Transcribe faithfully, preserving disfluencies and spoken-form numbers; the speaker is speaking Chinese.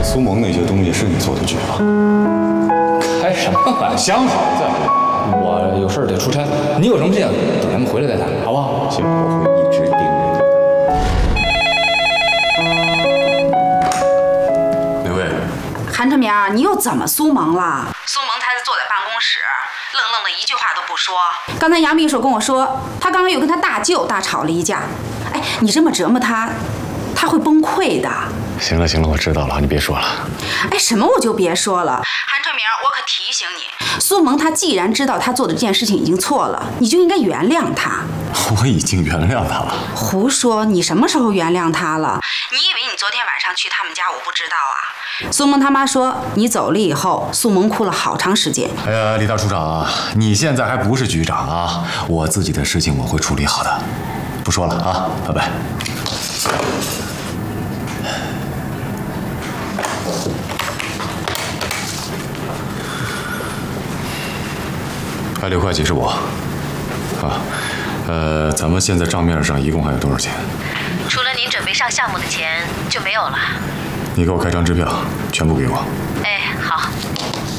苏萌那些东西是你做的局吧？ 开什么玩笑？ 想好了再说。 我有事得出差，你有什么事情等咱们回来再谈，好不好？ 行，我会一直盯着你。刘卫， 韩春明，你又怎么苏萌了？苏萌她是坐在办公室，愣愣的一句话都不说。刚才杨秘书跟我说，他刚刚又跟他大舅大吵了一架。哎，你这么折磨他，他会崩溃的。 行了行了，我知道了，你别说了。 哎，什么我就别说了。韩春明，我可提醒你，苏萌她既然知道她做的这件事情已经错了，你就应该原谅她。 我已经原谅他了。 胡说！你什么时候原谅他了？你以为你昨天晚上去他们家我不知道啊？苏萌他妈说你走了以后，苏萌哭了好长时间。 哎呀，李大处长啊，你现在还不是局长啊，我自己的事情我会处理好的，不说了啊，拜拜。还留会计是我，啊，呃，咱们现在账面上一共还有多少钱？ 除了您准备上项目的钱就没有了。 你给我开张支票，全部给我。 哎，好。